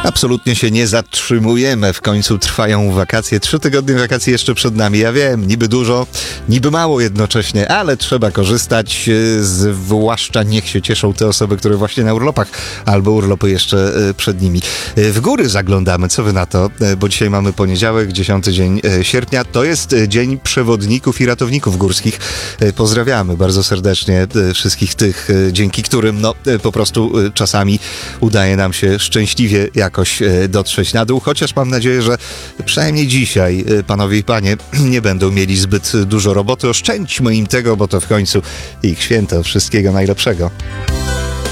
Absolutnie się nie zatrzymujemy. W końcu trwają wakacje. 3 tygodnie wakacji jeszcze przed nami. Ja wiem, niby dużo, niby mało jednocześnie, ale trzeba korzystać. Zwłaszcza niech się cieszą te osoby, które właśnie na urlopach albo urlopy jeszcze przed nimi. W góry zaglądamy. Co wy na to? Bo dzisiaj mamy poniedziałek, 10 dzień sierpnia. To jest Dzień Przewodników i Ratowników Górskich. Pozdrawiamy bardzo serdecznie wszystkich tych, dzięki którym po prostu czasami udaje nam się szczęśliwie jakoś dotrzeć na dół, chociaż mam nadzieję, że przynajmniej dzisiaj panowie i panie nie będą mieli zbyt dużo roboty. Oszczędźmy im tego, bo to w końcu ich święto. Wszystkiego najlepszego.